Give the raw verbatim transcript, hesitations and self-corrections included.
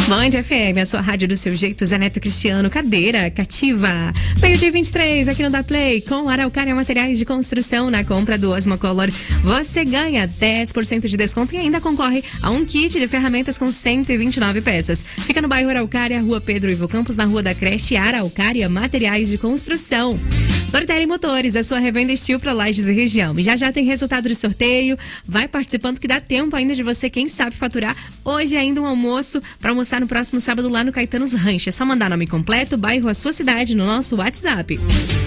Band F M, a sua rádio do seu jeito, Zé Neto Cristiano, cadeira cativa. Meio-dia vinte e três, aqui no Da Play, com Araucária Materiais de Construção. Na compra do Osmocolor, você ganha dez por cento de desconto e ainda concorre a um kit de ferramentas com cento e vinte e nove peças. Fica no bairro Araucária, Rua Pedro Ivo Campos, na Rua da Creche. Araucária Materiais de Construção. Tortelli Motores, a sua revenda Estil para Lages e região. E já já tem resultado de sorteio. Vai participando que dá tempo ainda de você, quem sabe, faturar hoje ainda um almoço para almoçar no próximo sábado lá no Caetanos Ranch. É só mandar nome completo, bairro, a sua cidade no nosso WhatsApp.